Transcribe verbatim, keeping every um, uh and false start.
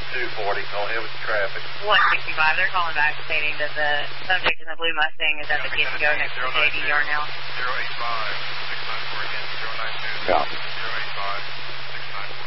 two forty. Go ahead with the traffic. one sixty-five. They're calling back stating that the subject in the blue Mustang is at the Get to Go next to J D Yarnell. zero eight five.